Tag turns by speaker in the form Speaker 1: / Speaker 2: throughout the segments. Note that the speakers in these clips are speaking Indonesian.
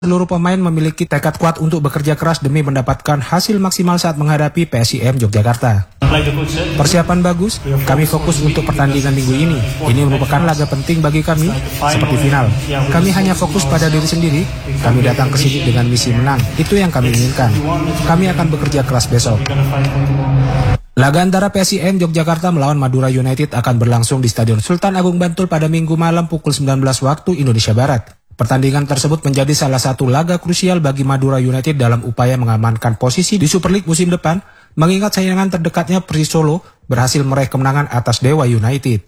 Speaker 1: Seluruh pemain memiliki tekad kuat untuk bekerja keras demi mendapatkan hasil maksimal saat menghadapi PSIM Yogyakarta. Persiapan bagus, kami fokus untuk pertandingan minggu ini. Ini merupakan laga penting bagi kami, seperti final. Kami hanya fokus pada diri sendiri, kami datang ke sini dengan misi menang. Itu yang kami inginkan. Kami akan bekerja keras besok. Laga antara PSIM Yogyakarta melawan Madura United akan berlangsung di Stadion Sultan Agung Bantul pada Minggu malam pukul 19 waktu Indonesia Barat. Pertandingan tersebut menjadi salah satu laga krusial bagi Madura United dalam upaya mengamankan posisi di Super League musim depan, mengingat saingan terdekatnya Persis Solo berhasil meraih kemenangan atas Dewa United.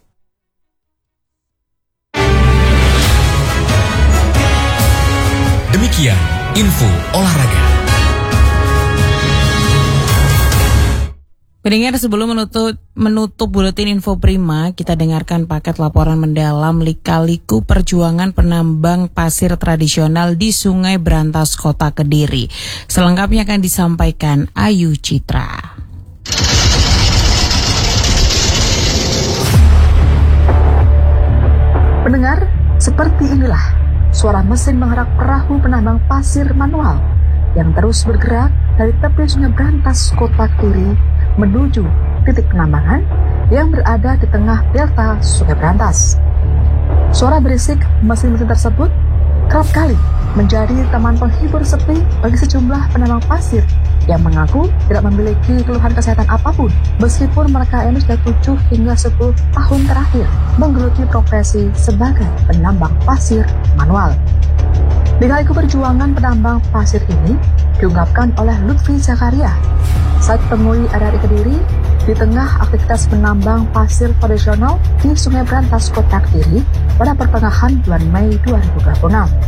Speaker 2: Demikian info olahraga.
Speaker 3: Pendengar, sebelum menutup buletin info prima, kita dengarkan paket laporan mendalam lika-liku perjuangan penambang pasir tradisional di Sungai Brantas, Kota Kediri. Selengkapnya akan disampaikan Ayu Citra.
Speaker 4: Pendengar, seperti inilah suara mesin mengerak perahu penambang pasir manual yang terus bergerak dari tepi Sungai Brantas, Kota Kediri menuju titik penambangan yang berada di tengah delta Sungai Brantas. Suara berisik mesin-mesin tersebut kerap kali menjadi teman penghibur sepi bagi sejumlah penambang pasir yang mengaku tidak memiliki keluhan kesehatan apapun meskipun mereka ini sudah 7 hingga 10 tahun terakhir menggeluti profesi sebagai penambang pasir manual. Lika-liku perjuangan penambang pasir ini diungkapkan oleh Lutfi Zakaria saat temui RRI Kediri di tengah aktivitas penambang pasir tradisional di Sungai Brantas, Kota Kediri pada pertengahan bulan Mei 2026.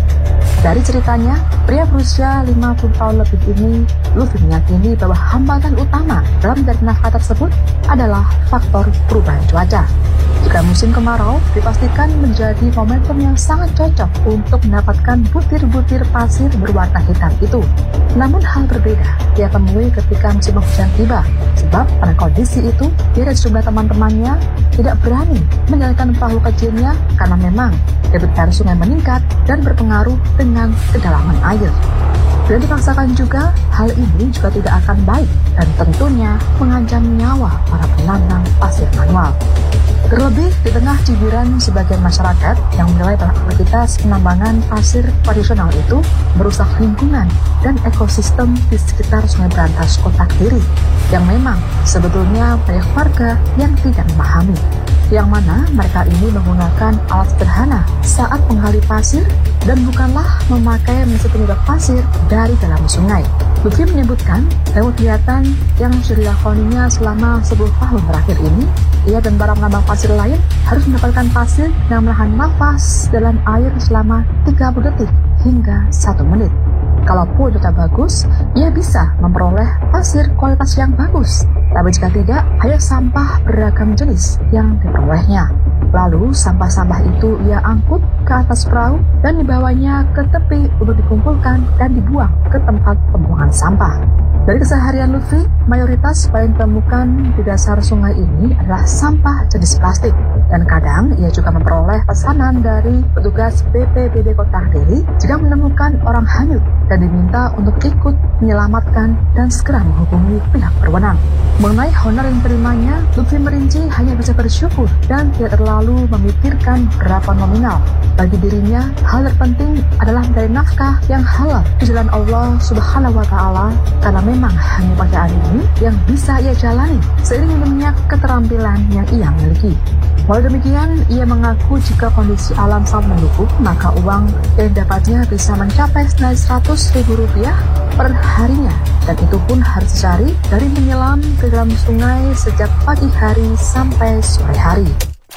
Speaker 4: Dari ceritanya, pria berusia 50 tahun lebih ini, Lutfi meyakini bahwa hambatan utama dalam mencari nafkah tersebut adalah faktor perubahan cuaca. Jika musim kemarau, dipastikan menjadi momentum yang sangat cocok untuk mendapatkan butir-butir pasir berwarna hitam itu. Namun hal berbeda ia temui ketika musim hujan tiba, sebab pada kondisi itu, dia dan sejumlah teman-temannya tidak berani menjalankan perahu kecilnya karena memang debit air sungai meningkat dan berpengaruh dengan kedalaman air. Dan dipaksakan juga, hal ini juga tidak akan baik dan tentunya mengancam nyawa para penambang pasir manual. Terlebih di tengah cibiran sebagian masyarakat yang menilai bahwa aktivitas penambangan pasir tradisional itu merusak lingkungan dan ekosistem di sekitar Sungai Brantas, Kota Kediri, yang memang sebetulnya banyak warga yang tidak memahami, yang mana mereka ini menggunakan alat sederhana saat menggali pasir dan bukanlah memakai mesin penyedot pasir dari dalam sungai. Lutfi menyebutkan, lewat kegiatan yang sudah dilakoninya selama 10 tahun terakhir ini, ia dan para penambang pasir lain harus mendapatkan pasir dengan menahan nafas dalam air selama 30 detik hingga 1 menit. Kalaupun cuaca bagus, ia bisa memperoleh pasir kualitas yang bagus. Tapi jika tidak, hanya sampah beragam jenis yang diperolehnya. Lalu sampah-sampah itu ia angkut ke atas perahu dan dibawanya ke tepi untuk dikumpulkan dan dibuang ke tempat pembuangan sampah. Dari keseharian Lutfi, mayoritas paling ditemukan di dasar sungai ini adalah sampah jenis plastik. Dan kadang ia juga memperoleh pesanan dari petugas BPBD Kota Kediri jika menemukan orang hanyut dan diminta untuk ikut menyelamatkan dan segera menghubungi pihak berwenang. Mengenai honor yang terimanya, Lutfi merinci hanya bisa bersyukur dan tidak terlalu memikirkan berapa nominal. Bagi dirinya, hal terpenting adalah mencari nafkah yang halal di jalan Allah Subhanahu wa Ta'ala, karena memang hanya pekerjaan ini yang bisa ia jalani seiring minimnya keterampilan yang ia miliki. Walau demikian, ia mengaku jika kondisi alam sangat mendukung, maka uang yang didapatnya bisa mencapai senilai Rp100.000 per harinya, dan itu pun harus dicari dari menyelam ke dalam sungai sejak pagi hari sampai sore hari.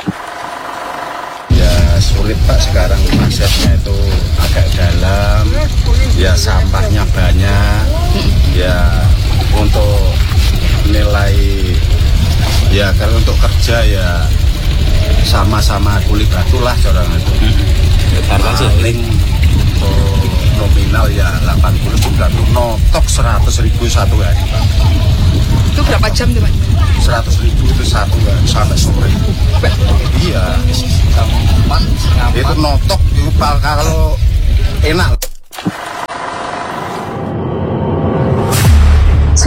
Speaker 5: Ya sulit Pak, sekarang aksesnya itu agak dalam, ya sampahnya banyak, ya untuk nilai, ya kalau untuk kerja ya sama-sama kulit batu lah orang itu. Paling untuk nominal ya 80-90, notok 100.000 satu hari Pak.
Speaker 4: Itu berapa jam tuh Pak?
Speaker 5: 100.000 itu satu hari sampai sore. Iya. Itu notok itu kalau enak.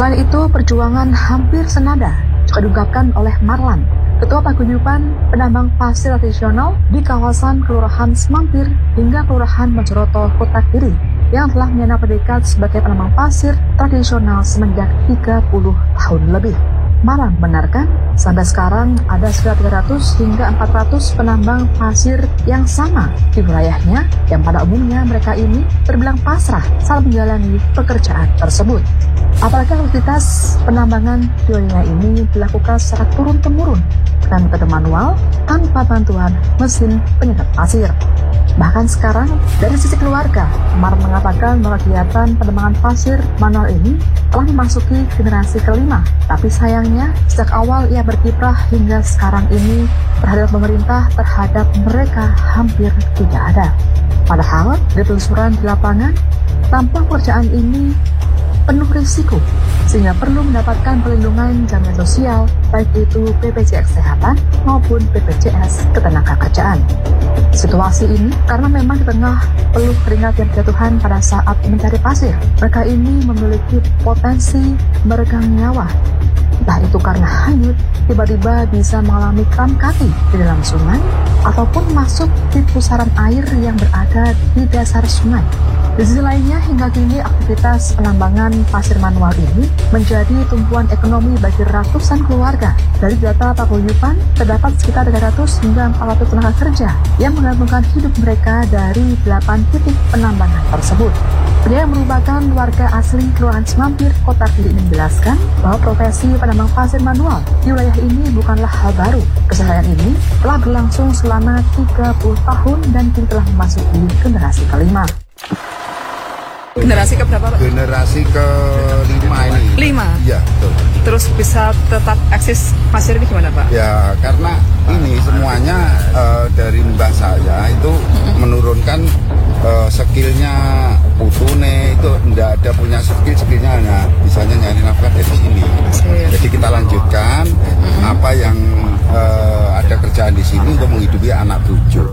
Speaker 4: Selain itu, perjuangan hampir senada juga diungkapkan oleh Marlan, Ketua Paguyuban Penambang Pasir Tradisional di kawasan Kelurahan Semampir hingga Kelurahan Mojokerto, Kota Kediri, yang telah menyandang predikat sebagai penambang pasir tradisional semenjak 30 tahun lebih. Marlan membenarkan, sampai sekarang ada sekitar 300 hingga 400 penambang pasir yang sama di wilayahnya, yang pada umumnya mereka ini terbilang pasrah saat menjalani pekerjaan tersebut. Apalagi aktivitas penambangan di wilayah ini dilakukan secara turun-temurun dengan metode manual tanpa bantuan mesin penyedot pasir. Bahkan sekarang, dari sisi keluarga, Marlan mengatakan bahwa kegiatan penambangan pasir manual ini telah memasuki generasi kelima. Tapi sayangnya, sejak awal ia berkiprah hingga sekarang ini, terhadap pemerintah terhadap mereka hampir tidak ada. Padahal, dari penelusuran di lapangan, tampak pekerjaan ini penuh risiko, sehingga perlu mendapatkan perlindungan jaminan sosial, baik itu BPJS Kesehatan maupun BPJS Ketenagakerjaan. Situasi ini karena memang di tengah peluh keringat yang berjatuhan pada saat mencari pasir, mereka ini memiliki potensi meregang nyawa. Entah itu karena hanyut, tiba-tiba bisa mengalami kram kaki di dalam sungai, ataupun masuk di pusaran air yang berada di dasar sungai. Di sisi lainnya, hingga kini aktivitas penambangan pasir manual ini menjadi tumpuan ekonomi bagi ratusan keluarga. Dari data Paguyuban, terdapat sekitar 300 hingga 400 tenaga kerja yang menggantungkan hidup mereka dari 8 titik penambangan tersebut. Pria yang merupakan warga asli Kelurahan Semampir, Kota Kediri ini menjelaskan bahwa profesi penambang pasir manual di wilayah ini bukanlah hal baru. Keseharian ini telah berlangsung selama 30 tahun dan kini telah memasuki generasi kelima.
Speaker 6: Generasi keberapa, Pak?
Speaker 7: Generasi ke-5 ini.
Speaker 6: 5?
Speaker 7: Iya, betul.
Speaker 6: Terus bisa tetap eksis pasir ini gimana, Pak?
Speaker 7: Ya, karena ini semuanya dari mbah saya itu menurunkan skillnya putune itu tidak ada punya skillnya hanya bisanya nyari nafkah dari sini. Jadi kita lanjutkan apa yang ada kerjaan di sini untuk menghidupi anak cucu.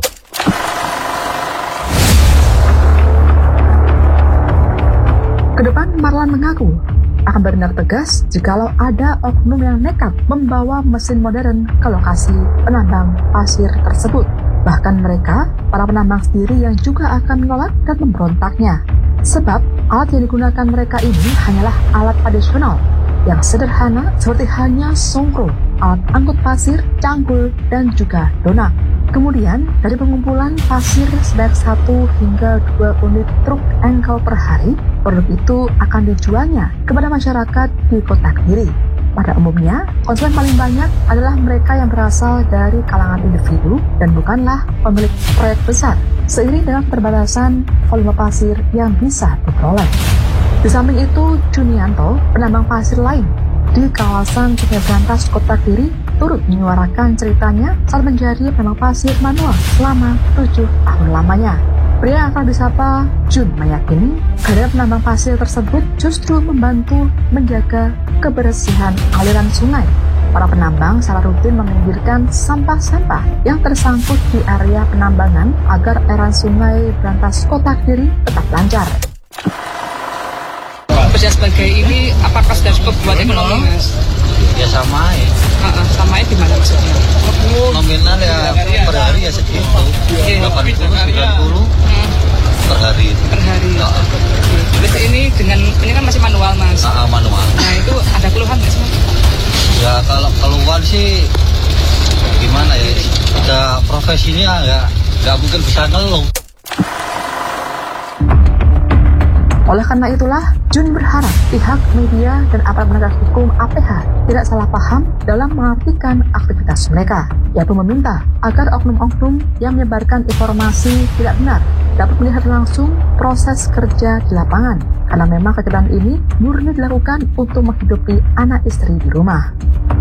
Speaker 4: Kedepan, Marlan mengaku akan bertindak tegas jikalau ada oknum yang nekat membawa mesin modern ke lokasi penambang pasir tersebut. Bahkan mereka, para penambang sendiri yang juga akan menolak dan memberontaknya. Sebab alat yang digunakan mereka ini hanyalah alat tradisional yang sederhana seperti hanya songkro, alat angkut pasir, cangkul, dan juga donak. Kemudian, dari pengumpulan pasir sebanyak 1 hingga 2 unit truk engkel per hari, produk itu akan dijualnya kepada masyarakat di Kota Kediri. Pada umumnya, konsumen paling banyak adalah mereka yang berasal dari kalangan individu dan bukanlah pemilik proyek besar, seiring dengan perbatasan volume pasir yang bisa diperoleh. Di samping itu, Junianto, penambang pasir lain di kawasan Sungai Brantas, Kota Kediri, turut menyuarakan ceritanya saat menjadi penambang pasir manual selama 7 tahun lamanya. Pria yang akan disapa Jun meyakini kehadiran penambang pasir tersebut justru membantu menjaga kebersihan aliran sungai. Para penambang secara rutin meminggirkan sampah-sampah yang tersangkut di area penambangan agar aliran sungai Brantas, Kota Kediri tetap lancar.
Speaker 6: Kerja sebagai ini apakah sudah cukup buat ekonomi, Mas?
Speaker 8: Ya sama ya.
Speaker 6: Sama di mana maksudnya?
Speaker 8: Nominal ya per hari ya segitu. 80-90 per hari.
Speaker 6: Per hari. Terus ini kan masih manual, Mas.
Speaker 8: Manual.
Speaker 6: Nah, itu ada keluhan nggak sih, Mas?
Speaker 8: Ya kalau keluhan sih gimana ya? Udah profesinya nggak mungkin bisa ngeluh.
Speaker 4: Oleh karena itulah, Jun berharap pihak media dan aparat penegak hukum APH tidak salah paham dalam mengartikan aktivitas mereka, yaitu meminta agar oknum-oknum yang menyebarkan informasi tidak benar dapat melihat langsung proses kerja di lapangan, karena memang kegiatan ini murni dilakukan untuk menghidupi anak istri di rumah.